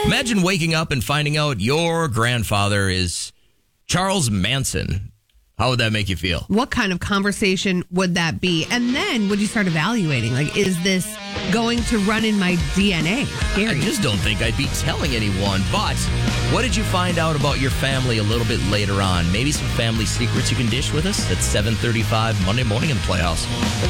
Imagine waking up and finding out your grandfather is Charles Manson. How would that make you feel? What kind of conversation would that be? And then would you start evaluating? Like, is this going to run in my DNA? Scary. I just don't think I'd be telling anyone. But what did you find out about your family a little bit later on? Maybe some family secrets you can dish with us at 7:35 Monday morning in the Playhouse.